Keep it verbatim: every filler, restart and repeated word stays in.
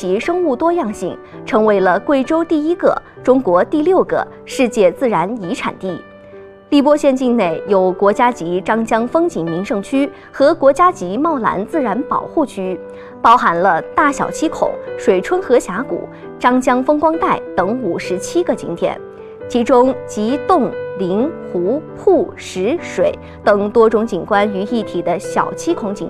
其生物多样性，成为了贵州第一个、中国第六个世界自然遗产地。荔波县境内有国家级张江风景名胜区和国家级茂兰自然保护区，包含了大小七孔、水春河峡谷、张江风光带等五十七个景点，其中集洞、林、湖、瀑、石、水等多种景观于一体的小七孔景